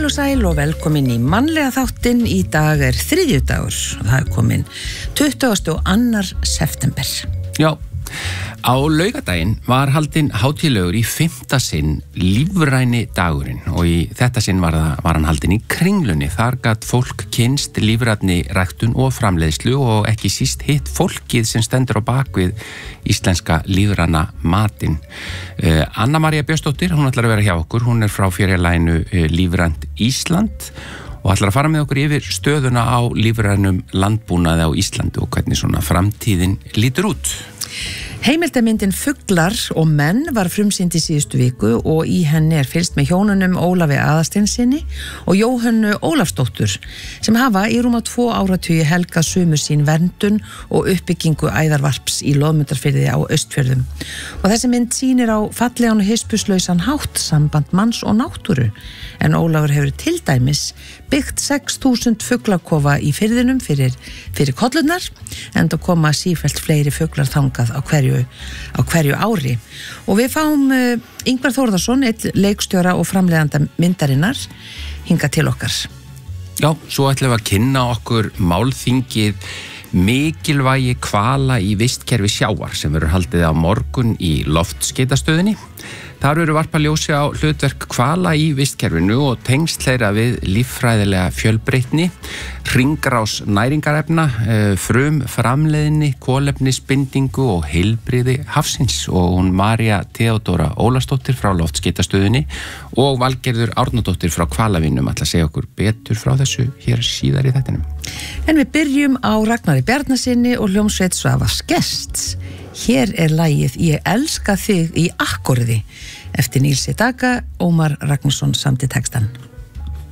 Heil og sæl og velkomin í mannlega þáttinn. Í dag þriðjudagur. Það komin 22. september. Já, á laugardaginn var haldinn hátíðlegur í 5. sinn lífræni dagurinn og í þetta sinn var hann haldinn í Kringlunni. Þar gat fólk kynst lífrænni ræktun og framleiðslu og ekki síst hitt fólkið sem stendur á bakvið íslenska lífræna matinn. Anna María Björnsdóttir, hún ætlar að vera hjá okkur. Hún frá félaginu Lífrænt Ísland og ætlar að fara með okkur yfir stöðuna á lífrænum landbúnaði á Íslandi og hvernig svona framtíðin lítur út. Heimildamyndin Fuglar og menn var frumsýnd í síðustu viku og í henni fylgst með hjónunum Ólafi Aðalsteinssyni og Jóhönnu Ólafsdóttur sem hafa í rúma 2 áratugi helgað sömu sín verndun og uppbyggingu æðarvarps í Loðmundarfirði á Austfjörðum. Og þessi mynd sýnir á fallegan og hispuslausan hátt samband manns og náttúru, en Ólafur hefur til dæmis byggt 6.000 fuglakofa í firðinum fyrir kollurnar, en það koma sífellt fleiri fuglar þangað á hverju ári. Og við fáum Ingvar Þórðarsson, einn leikstjóra og framleiðanda myndarinnar, hingað til okkar. Já, svo ætlum við að kynna okkur málþingið mikilvægi hvala í vistkerfi sjávar sem verður haldið á morgun í loftskeytastöðinni. Þar verður varpað ljósi á hlutverk hvala í vistkerfinu og tengsl þeirra við líffræðilega fjölbreytni, hringrás næringarefna, framleiðni, kolefnisbindingu og heilbrigði hafsins. Og hún María Theodóra Ólafsdóttir frá loftskeytastöðinni og Valgerður Árnadóttir frá hvalavinum ætla að segja okkur betur frá þessu hér síðar í þættinum. En við byrjum á Ragnari Bjarnasyni og hljómsveit Svavars Gests. Hér lagið Ég elska þig í akkorði eftir Nílsi Daga. Ómar Ragnarsson samdi textan.